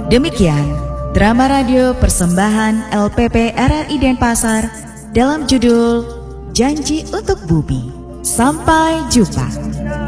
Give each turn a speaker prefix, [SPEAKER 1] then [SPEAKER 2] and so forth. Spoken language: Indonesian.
[SPEAKER 1] Demikian drama radio persembahan LPP RRI Denpasar dalam judul Janji untuk Bubi. Sampai jumpa.